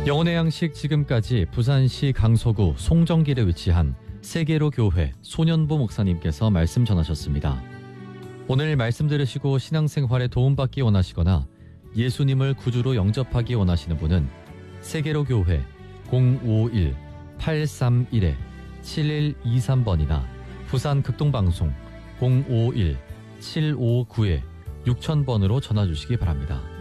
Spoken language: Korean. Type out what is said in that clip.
영혼의 양식 지금까지 부산시 강서구 송정길에 위치한 세계로 교회 손현보 목사님께서 말씀 전하셨습니다. 오늘 말씀 들으시고 신앙생활에 도움받기 원하시거나 예수님을 구주로 영접하기 원하시는 분은 세계로 교회 051-831-7123번이나 부산 극동방송 051-759-6000번으로 전화 주시기 바랍니다.